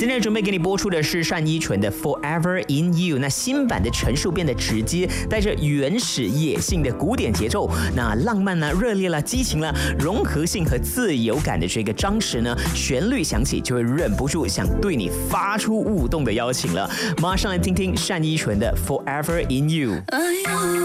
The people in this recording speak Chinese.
现在准备给你播出的是单依纯的 Forever in You。那新版的陈数变得直接，带着原始野性的古典节奏，那浪漫啦、热烈啦、激情啦、融合性和自由感的这个张弛呢，旋律响起就会忍不住想对你发出舞动的邀请了。马上来听听单依纯的 Forever in You。